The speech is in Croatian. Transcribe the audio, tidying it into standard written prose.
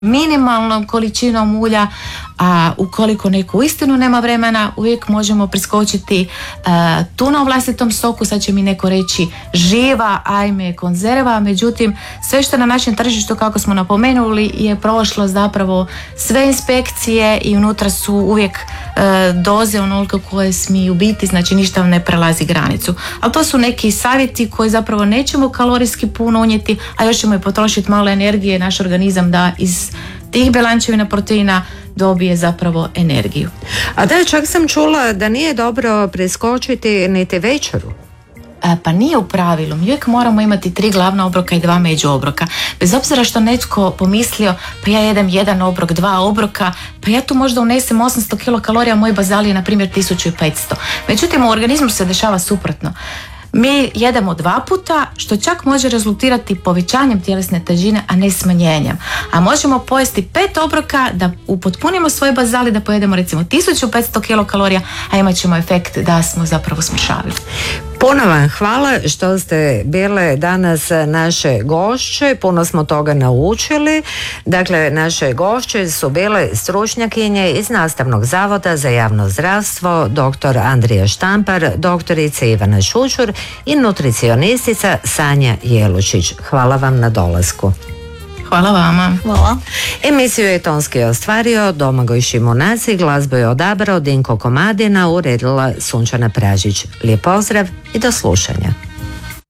minimalnom količinom ulja, a ukoliko neko uistinu nema vremena, uvijek možemo priskočiti tuna u vlastitom soku. Sad će mi neko reći živa, ajme, konzerva, međutim sve što na našem tržištu, kako smo napomenuli, je prošlo zapravo sve inspekcije i unutra su uvijek doze onoliko koje smiju biti, znači ništa ne prelazi granicu. Ali to su neki savjeti koji zapravo nećemo kalorijski puno unijeti, a još ćemo i potrošiti malo energije, naš organizam da iz tih bjelančevina proteina dobije zapravo energiju. A da, čak sam čula da nije dobro preskočiti niti večeru. Pa nije u pravilu. Mi uvijek moramo imati 3 glavna obroka i 2 međuobroka. Bez obzira što netko pomislio, pa ja jedem 1 obrok, 2 obroka, pa ja tu možda unesem 800 kilokalorija, moj bazali je na primjer 1500. Međutim, u organizmu se dešava suprotno. Mi jedemo 2 puta, što čak može rezultirati povećanjem tjelesne težine, a ne smanjenjem. A možemo pojesti 5 obroka da upotpunimo svoj bazali, da pojedemo recimo 1500 kilokalorija, a imat ćemo efekt da smo zapravo smršavili. Puno vam hvala što ste bile danas naše gošće, puno smo toga naučili. Dakle, naše gošće su bile stručnjakinje iz Nastavnog zavoda za javno zdravstvo, dr. Andrija Štampar, doktorica Ivana Šućur i nutricionistica Sanja Jelušić. Hvala vam na dolasku. Hvala vama. Hvala. Emisiju je tonski ostvario Domagoj Šimunaci, glazbu je odabrao Dinko Komadina, uredila Sunčana Pražić. Lijep pozdrav i do slušanja.